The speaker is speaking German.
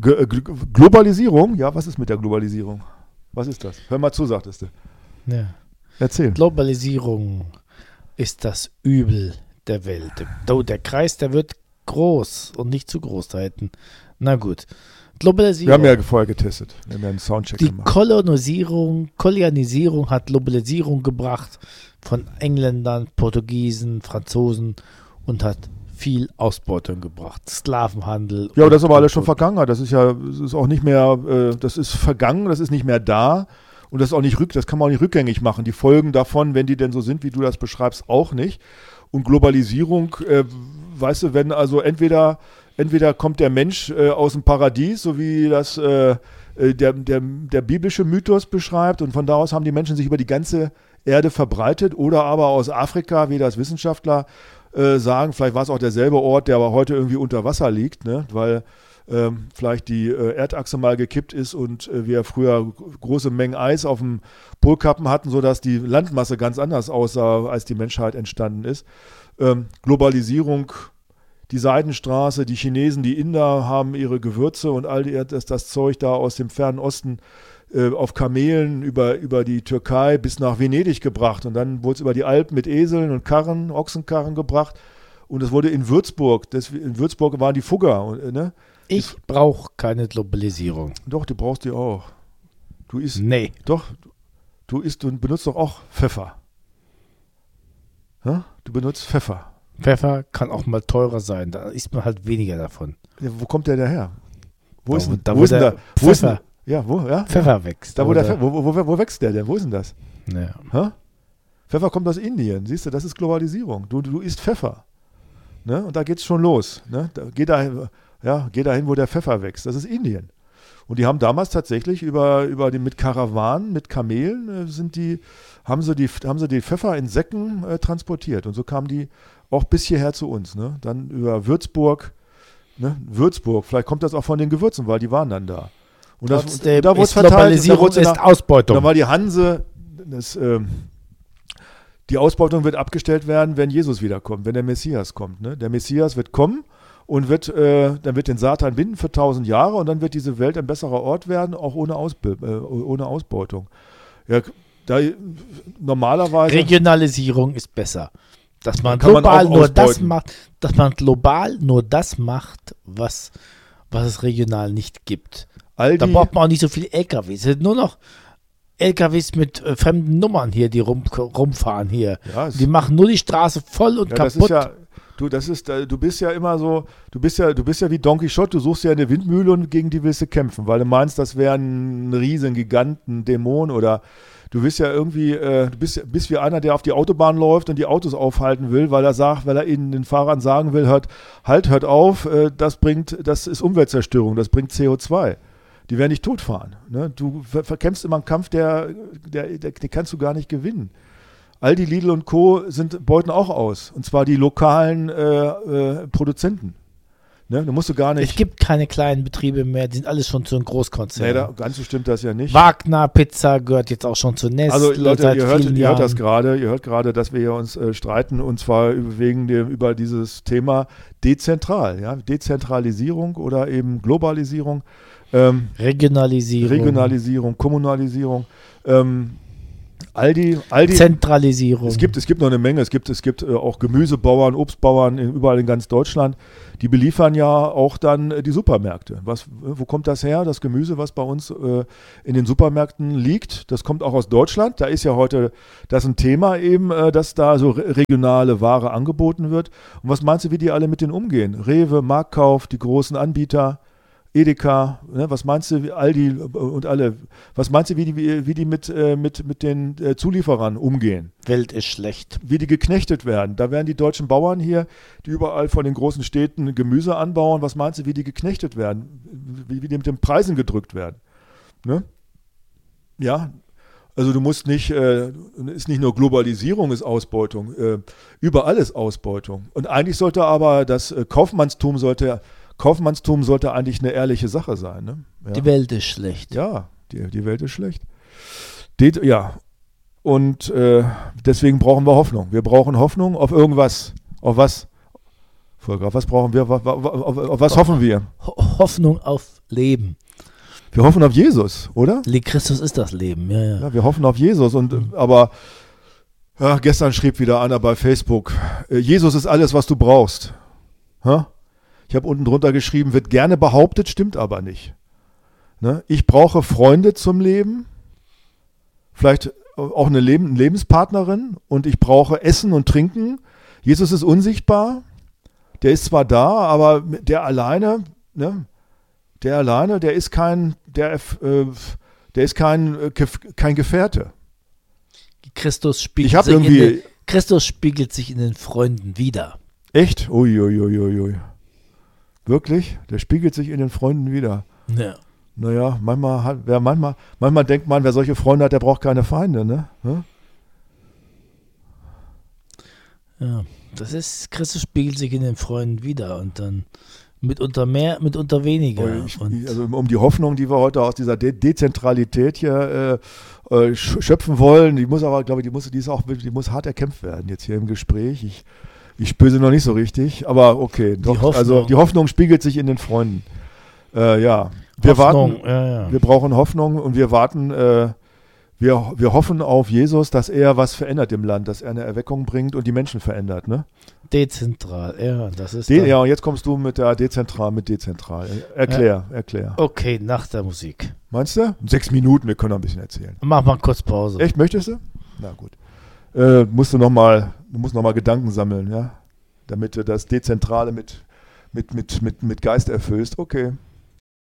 Globalisierung? Ja, was ist mit der Globalisierung? Was ist das? Hör mal zu, sagtest du. Ja. Erzähl. Globalisierung ist das Übel der Welt. Der Kreis, der wird groß und nicht zu groß da hinten. Na gut. Globalisierung. Wir haben ja vorher getestet. Wir haben ja einen Soundcheck gemacht. Kolonialisierung hat Globalisierung gebracht von Engländern, Portugiesen, Franzosen und hat viel Ausbeutung gebracht. Sklavenhandel. Ja, aber das ist aber alles schon Vergangenheit. Das ist auch nicht mehr, das ist vergangen, das ist nicht mehr da. Und das ist auch nicht das kann man auch nicht rückgängig machen. Die Folgen davon, wenn die denn so sind, wie du das beschreibst, auch nicht. Und Globalisierung, weißt du, wenn also entweder kommt der Mensch aus dem Paradies, so wie das der biblische Mythos beschreibt, und von da aus haben die Menschen sich über die ganze Erde verbreitet, oder aber aus Afrika, wie das Wissenschaftler sagen, vielleicht war es auch derselbe Ort, der aber heute irgendwie unter Wasser liegt, ne? Weil vielleicht die Erdachse mal gekippt ist und wir früher große Mengen Eis auf dem Polkappen hatten, sodass die Landmasse ganz anders aussah, als die Menschheit entstanden ist. Globalisierung, die Seidenstraße, die Chinesen, die Inder haben ihre Gewürze und all das Zeug da aus dem fernen Osten auf Kamelen über die Türkei bis nach Venedig gebracht, und dann wurde es über die Alpen mit Eseln und Ochsenkarren gebracht, und es wurde in Würzburg waren die Fugger, ne? Ich brauche keine Globalisierung. Doch, du brauchst die auch. Nee. Doch, du benutzt doch auch Pfeffer. Ja? Du benutzt Pfeffer. Pfeffer kann auch mal teurer sein, da isst man halt weniger davon. Ja, wo kommt der daher? Wo ist der Pfeffer? Pfeffer wächst. Da, wo wächst der denn? Wo ist denn das? Ja. Ha? Pfeffer kommt aus Indien. Siehst du, das ist Globalisierung. Du isst Pfeffer. Ne? Und da geht's schon los. Ne? Geh dahin, wo der Pfeffer wächst. Das ist Indien. Und die haben damals tatsächlich mit Karawanen, mit Kamelen, haben sie die Pfeffer in Säcken transportiert. Und so kamen die auch bis hierher zu uns. Ne? Dann über Würzburg. Ne? Würzburg, vielleicht kommt das auch von den Gewürzen, weil die waren dann da. Und da wurde es verteilt. Globalisierung ist Ausbeutung. Da war die Hanse, die Ausbeutung wird abgestellt werden, wenn Jesus wiederkommt, wenn der Messias kommt. Ne? Der Messias wird kommen und dann wird den Satan binden für 1000 Jahre, und dann wird diese Welt ein besserer Ort werden, auch ohne Ausbeutung. Ja, normalerweise... Regionalisierung ist besser. Dass man global nur das macht, was es regional nicht gibt. Da braucht man auch nicht so viele LKWs. Es sind nur noch LKWs mit fremden Nummern hier, die rumfahren hier. Ja, die machen nur die Straße voll und kaputt. Du bist ja immer so, du bist ja wie Don Quixote, du suchst ja eine Windmühle und gegen die willst du kämpfen, weil du meinst, das wäre ein riesen Giganten, Dämon, oder du bist ja irgendwie, bist wie einer, der auf die Autobahn läuft und die Autos aufhalten will, weil er ihnen den Fahrern sagen will, hört auf, das ist Umweltzerstörung, das bringt CO2. Die werden dich totfahren. Ne? Du verkämpfst immer einen Kampf, den kannst du gar nicht gewinnen. Aldi, Lidl und Co. beuten auch aus. Und zwar die lokalen Produzenten. Ne? Da musst du gar nicht. Es gibt keine kleinen Betriebe mehr, die sind alles schon zu einem Großkonzern. Nee, ganz so stimmt das ja nicht. Wagner Pizza gehört jetzt auch schon zu Nestle. Also Leute, ihr hört das gerade. Ihr hört gerade, dass wir hier uns streiten, und zwar über dieses Thema dezentral. Ja? Dezentralisierung oder eben Globalisierung. Regionalisierung, Kommunalisierung. Aldi. Zentralisierung. Es gibt noch eine Menge. Es gibt auch Gemüsebauern, Obstbauern überall in ganz Deutschland. Die beliefern ja auch dann die Supermärkte. Wo kommt das her? Das Gemüse, was bei uns in den Supermärkten liegt, das kommt auch aus Deutschland. Da ist ja heute das ein Thema eben, dass da so regionale Ware angeboten wird. Und was meinst du, wie die alle mit denen umgehen? Rewe, Marktkauf, die großen Anbieter, Edeka, ne, was meinst du, Aldi und alle, was meinst du, wie die mit den Zulieferern umgehen? Welt ist schlecht. Wie die geknechtet werden. Da werden die deutschen Bauern hier, die überall von den großen Städten Gemüse anbauen, was meinst du, wie die geknechtet werden? Wie die mit den Preisen gedrückt werden? Ne? Ja, also du musst nicht, ist nicht nur Globalisierung, ist Ausbeutung. Überall ist Ausbeutung. Und eigentlich sollte aber das Kaufmannstum sollte eigentlich eine ehrliche Sache sein. Ne? Ja. Die Welt ist schlecht. Ja, die Welt ist schlecht. Und deswegen brauchen wir Hoffnung. Wir brauchen Hoffnung auf irgendwas. Auf was? Volker, was brauchen wir? Auf was hoffen wir? Hoffnung auf Leben. Wir hoffen auf Jesus, oder? Christus ist das Leben, ja. Ja, wir hoffen auf Jesus. Aber ja, gestern schrieb wieder einer bei Facebook, Jesus ist alles, was du brauchst. Ha? Ich habe unten drunter geschrieben, wird gerne behauptet, stimmt aber nicht. Ne? Ich brauche Freunde zum Leben, vielleicht auch eine Lebenspartnerin, und ich brauche Essen und Trinken. Jesus ist unsichtbar, der ist zwar da, aber der alleine, ne? Der ist kein Gefährte. Christus spiegelt sich in den Freunden wider. Echt? Uiuiuiui. Wirklich? Der spiegelt sich in den Freunden wider. Ja. Naja, manchmal denkt man, wer solche Freunde hat, der braucht keine Feinde, ne? Hm? Ja, Christus spiegelt sich in den Freunden wider und dann mitunter mehr, mitunter weniger. Also um die Hoffnung, die wir heute aus dieser Dezentralität hier schöpfen wollen, die muss hart erkämpft werden jetzt hier im Gespräch. Ich spüre sie noch nicht so richtig, aber okay. Die Hoffnung spiegelt sich in den Freunden. Wir brauchen Hoffnung und wir warten, wir hoffen auf Jesus, dass er was verändert im Land, dass er eine Erweckung bringt und die Menschen verändert, ne? Dezentral, ja, das ist ja, und jetzt kommst du mit dezentral. Erklär. Okay, nach der Musik. Meinst du? 6 Minuten, wir können noch ein bisschen erzählen. Mach mal kurz Pause. Echt, möchtest du? Na gut. Du musst noch mal Gedanken sammeln, ja? Damit du das Dezentrale mit Geist erfüllst. Okay.